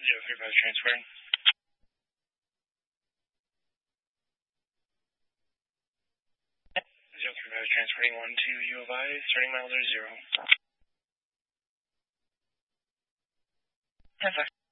035 transferring. 035 transferring 1 to U of I, starting miles are 0. 10 seconds.